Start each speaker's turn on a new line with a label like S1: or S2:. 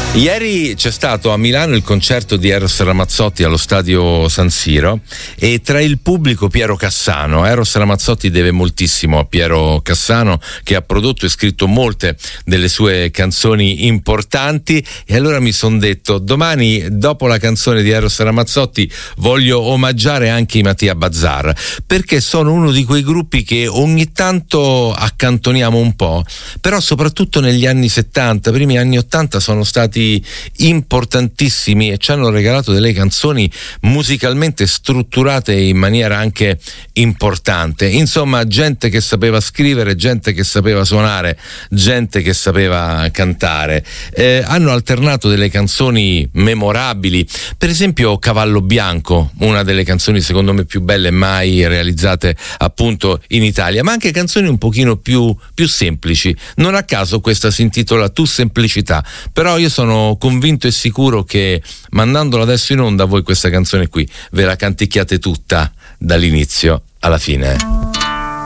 S1: Ieri c'è stato a Milano il concerto di Eros Ramazzotti allo stadio San Siro e tra il pubblico Piero Cassano. Eros Ramazzotti deve moltissimo a Piero Cassano, che ha prodotto e scritto molte delle sue canzoni importanti, e allora mi son detto: domani, dopo la canzone di Eros Ramazzotti, voglio omaggiare anche i Mattia Bazar, perché sono uno di quei gruppi che ogni tanto accantoniamo un po', però soprattutto negli anni 70, primi anni 80 sono stati importantissimi e ci hanno regalato delle canzoni musicalmente strutturate in maniera anche importante. Insomma, gente che sapeva scrivere, gente che sapeva suonare, gente che sapeva cantare. Hanno alternato delle canzoni memorabili, per esempio Cavallo Bianco, una delle canzoni secondo me più belle mai realizzate appunto in Italia, ma anche canzoni un pochino più semplici. Non a caso questa si intitola Tu Semplicità, però io sono convinto e sicuro che mandandola adesso in onda voi questa canzone qui ve la canticchiate tutta dall'inizio alla fine.